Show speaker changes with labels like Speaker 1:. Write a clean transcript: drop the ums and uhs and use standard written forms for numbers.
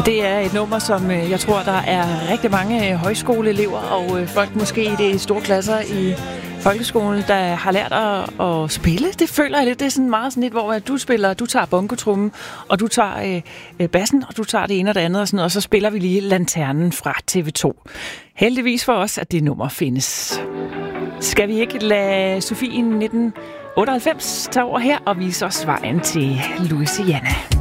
Speaker 1: Det er et nummer, som jeg tror, der er rigtig mange højskoleelever og folk måske i de store klasser i folkeskolen, der har lært at spille. Det føler jeg lidt. Det er sådan meget sådan lidt, hvor du tager bongotrummen, og du tager bassen, og du tager det ene og det andet, og, sådan, og så spiller vi lige Lanternen fra TV2. Heldigvis for os, at det nummer findes. Skal vi ikke lade Sofie 1998 tage over her og vise os vejen til Louisiana?